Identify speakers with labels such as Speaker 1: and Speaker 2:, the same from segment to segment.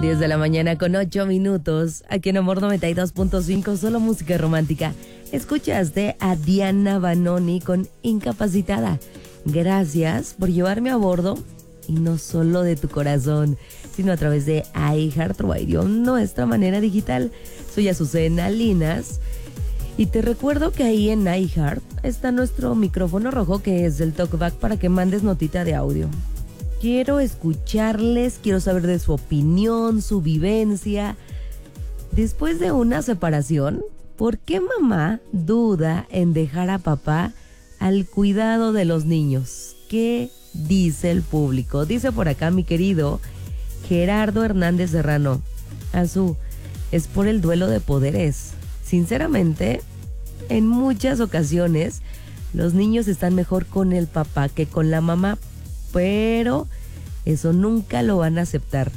Speaker 1: 10 de la mañana con 8 minutos. Aquí en Amor 92.5, solo música romántica. Escuchaste a Diana Banoni con Incapacitada. Gracias por llevarme a bordo, y no solo de tu corazón, sino a través de iHeartRadio, nuestra manera digital. Soy Azucena Linas y te recuerdo que ahí en iHeart está nuestro micrófono rojo, que es el talkback, para que mandes notita de audio. Quiero escucharles, quiero saber de su opinión, su vivencia. Después de una separación, ¿por qué mamá duda en dejar a papá al cuidado de los niños? ¿Qué dice el público? Dice por acá mi querido Gerardo Hernández Serrano: Azú, es por el duelo de poderes. Sinceramente, en muchas ocasiones los niños están mejor con el papá que con la mamá, pero eso nunca lo van a aceptar.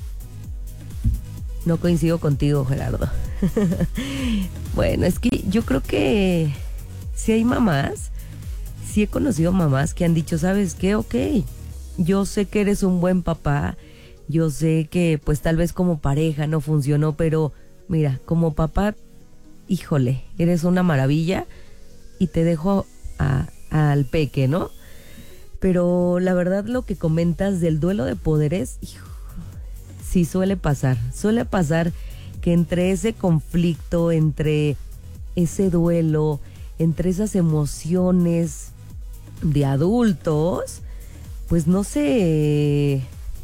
Speaker 1: No coincido contigo, Gerardo. Bueno, es que yo creo que si hay mamás, sí he conocido mamás que han dicho, ¿sabes qué? Ok, yo sé que eres un buen papá, yo sé que pues tal vez como pareja no funcionó, pero mira, como papá, híjole, eres una maravilla y te dejo al peque, ¿no? Pero la verdad, lo que comentas del duelo de poderes, sí suele pasar que entre ese conflicto, entre ese duelo, entre esas emociones de adultos, pues no se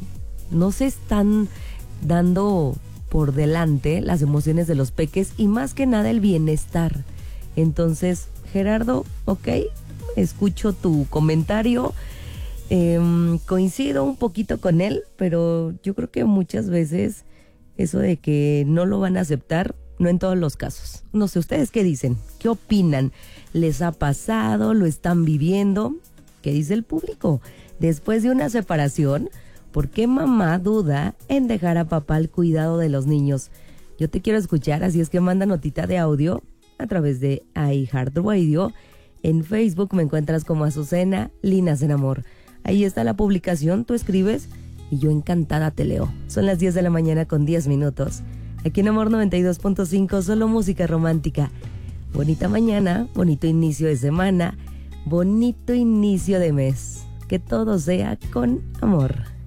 Speaker 1: están dando por delante las emociones de los peques y más que nada el bienestar. Entonces, Gerardo, ok, escucho tu comentario, coincido un poquito con él, pero yo creo que muchas veces eso de que no lo van a aceptar, no en todos los casos. No sé, ¿ustedes qué dicen? ¿Qué opinan? ¿Les ha pasado? ¿Lo están viviendo? ¿Qué dice el público? Después de una separación, ¿por qué mamá duda en dejar a papá al cuidado de los niños? Yo te quiero escuchar, así es que manda notita de audio a través de iHeartRadio. En Facebook me encuentras como Azucena Linas en Amor. Ahí está la publicación, tú escribes y yo encantada te leo. Son las 10 de la mañana con 10 minutos. Aquí en Amor 92.5, solo música romántica. Bonita mañana, bonito inicio de semana, bonito inicio de mes. Que todo sea con amor.